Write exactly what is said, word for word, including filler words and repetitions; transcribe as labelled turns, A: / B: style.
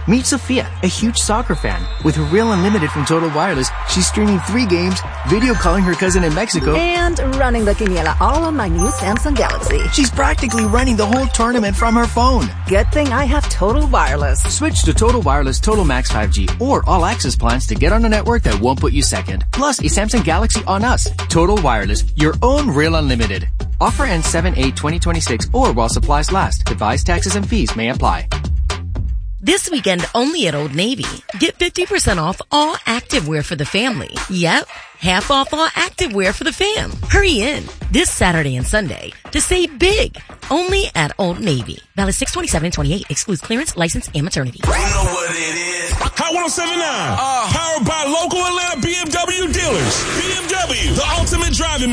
A: Meet Sophia, a huge soccer fan. With her Real Unlimited from Total Wireless, she's streaming three games, video calling her cousin in Mexico,
B: and running the quiniela all on my new Samsung Galaxy.
A: She's practically running the whole tournament from her phone.
B: Good thing I have Total Wireless.
A: Switch to Total Wireless Total Max five G or All Access plans to get on a network that won't put you second. Plus, a Samsung Galaxy on us. Total Wireless, your own Real Unlimited. Offer ends seven eight twenty twenty-six or while supplies last. Device taxes and fees may apply.
C: This weekend only at Old Navy. Get fifty percent off all activewear for the family. Yep, half off all activewear for the fam. Hurry in this Saturday and Sunday to save big. Only at Old Navy. Valid six twenty-seven and twenty-eight. Excludes clearance, license, and maternity.
D: You know what it is. Hot one oh seven point nine. Uh, powered by local Atlanta B M W dealers. B M W, the ultimate driving